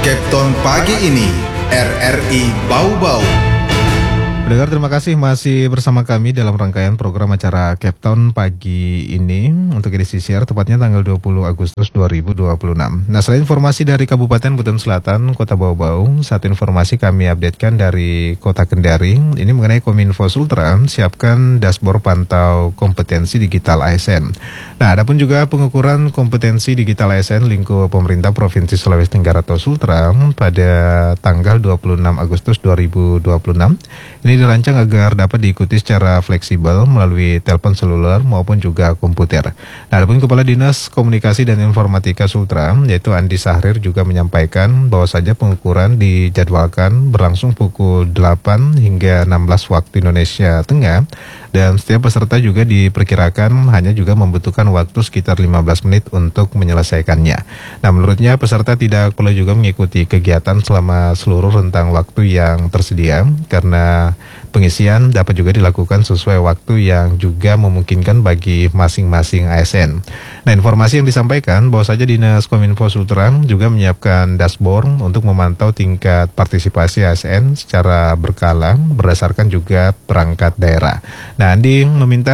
Captain pagi ini, RRI Bau-Bau. Pendengar, terima kasih masih bersama kami dalam rangkaian program acara Cape Town pagi ini untuk edisi siar tepatnya tanggal 20 Agustus 2026. Nah, selain informasi dari Kabupaten Buton Selatan, Kota Bau-Bau, satu informasi kami updatekan dari Kota Kendari, ini mengenai Kominfo Sultra siapkan dashboard pantau kompetensi digital ASN. Nah, adapun juga pengukuran kompetensi digital ASN lingkup pemerintah Provinsi Sulawesi Tenggara atau Sultra pada tanggal 26 Agustus 2026. Ini dirancang agar dapat diikuti secara fleksibel melalui telepon seluler maupun juga komputer. Nah, adapun Kepala Dinas Komunikasi dan Informatika Sultra, yaitu Andi Sahrir, juga menyampaikan bahwa saja pengukuran dijadwalkan berlangsung pukul 8 hingga 16 waktu Indonesia Tengah, dan setiap peserta juga diperkirakan hanya juga membutuhkan waktu sekitar 15 menit untuk menyelesaikannya. Nah, menurutnya peserta tidak perlu juga mengikuti kegiatan selama seluruh rentang waktu yang tersedia, karena pengisian dapat juga dilakukan sesuai waktu yang juga memungkinkan bagi masing-masing ASN. Nah, informasi yang disampaikan bahwa saja Dinas Kominfo Sultra juga menyiapkan dashboard untuk memantau tingkat partisipasi ASN secara berkala berdasarkan juga perangkat daerah. Nah, Andi meminta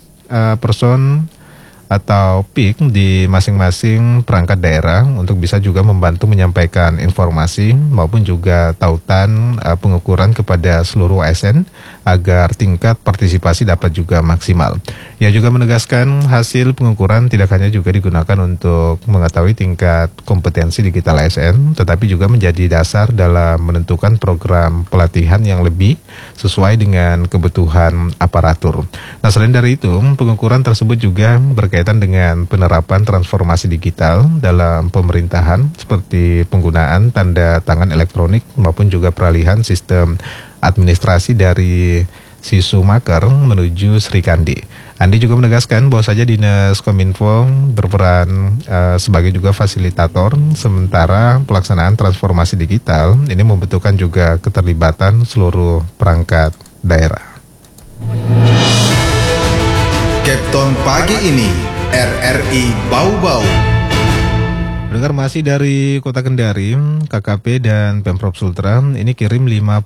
person atau PIK di masing-masing perangkat daerah untuk bisa juga membantu menyampaikan informasi maupun juga tautan pengukuran kepada seluruh ASN agar tingkat partisipasi dapat juga maksimal. Ia juga menegaskan hasil pengukuran tidak hanya juga digunakan untuk mengetahui tingkat kompetensi digital ASN, tetapi juga menjadi dasar dalam menentukan program pelatihan yang lebih sesuai dengan kebutuhan aparatur. Nah, selain dari itu, pengukuran tersebut juga berkaitan dengan penerapan transformasi digital dalam pemerintahan seperti penggunaan tanda tangan elektronik maupun juga peralihan sistem administrasi dari Sisumaker menuju Srikandi. Andi juga menegaskan bahwa saja Dinas Kominfo berperan sebagai juga fasilitator, sementara pelaksanaan transformasi digital ini membutuhkan juga keterlibatan seluruh perangkat daerah. Captain pagi ini, RRI Bau-Bau. Dengar masih dari Kota Kendari, KKP dan Pemprov Sultra ini kirim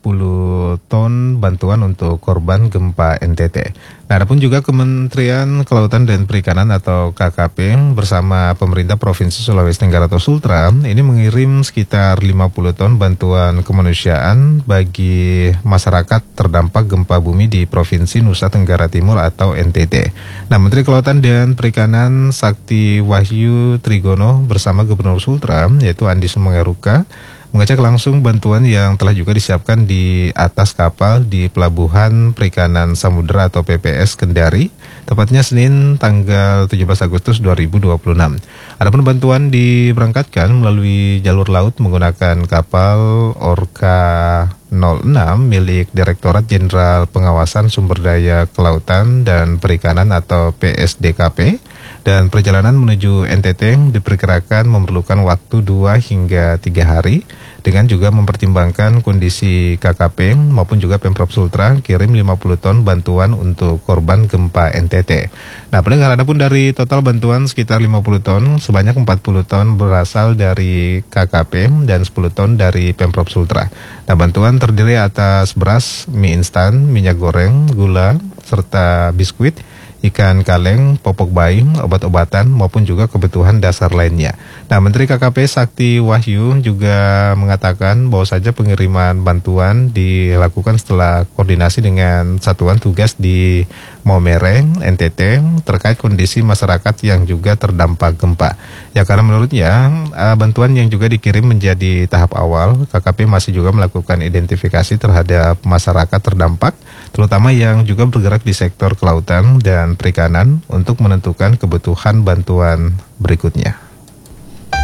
50 ton bantuan untuk korban gempa NTT. Nah, adapun juga Kementerian Kelautan dan Perikanan atau KKP bersama pemerintah Provinsi Sulawesi Tenggara atau Sultra ini mengirim sekitar 50 ton bantuan kemanusiaan bagi masyarakat terdampak gempa bumi di Provinsi Nusa Tenggara Timur atau NTT. Nah, Menteri Kelautan dan Perikanan Sakti Wahyu Trigono bersama Gubernur Sultra yaitu Andi Sumengaruka mengecek langsung bantuan yang telah juga disiapkan di atas kapal di Pelabuhan Perikanan Samudera atau PPS Kendari, tepatnya Senin tanggal 17 Agustus 2026. Adapun bantuan diberangkatkan melalui jalur laut menggunakan kapal Orca 06 milik Direktorat Jenderal Pengawasan Sumber Daya Kelautan dan Perikanan atau PSDKP, dan perjalanan menuju NTT diperkirakan memerlukan waktu 2 hingga 3 hari dengan juga mempertimbangkan kondisi KKP maupun juga Pemprov Sultra kirim 50 ton bantuan untuk korban gempa NTT. Nah, pendengar, adapun dari total bantuan sekitar 50 ton, sebanyak 40 ton berasal dari KKP dan 10 ton dari Pemprov Sultra. Nah, bantuan terdiri atas beras, mie instan, minyak goreng, gula, serta biskuit, ikan kaleng, popok bayi, obat-obatan, maupun juga kebutuhan dasar lainnya. Nah, Menteri KKP Sakti Wahyu juga mengatakan bahwa saja pengiriman bantuan dilakukan setelah koordinasi dengan Satuan Tugas di Maumere, NTT, terkait kondisi masyarakat yang juga terdampak gempa. Ya, karena menurutnya bantuan yang juga dikirim menjadi tahap awal, KKP masih juga melakukan identifikasi terhadap masyarakat terdampak, terutama yang juga bergerak di sektor kelautan dan perikanan untuk menentukan kebutuhan bantuan berikutnya.